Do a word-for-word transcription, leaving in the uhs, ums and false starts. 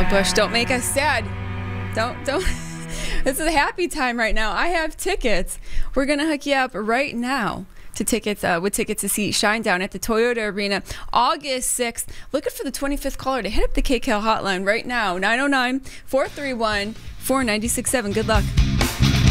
Oh, Bush, don't make us sad. Don't, don't. This is a happy time right now. I have tickets. We're going to hook you up right now to tickets uh, with tickets to see Shinedown at the Toyota Arena August sixth. Looking for the twenty-fifth caller to hit up the K C A L hotline right now. nine oh nine, four three one, four nine six seven. Good luck.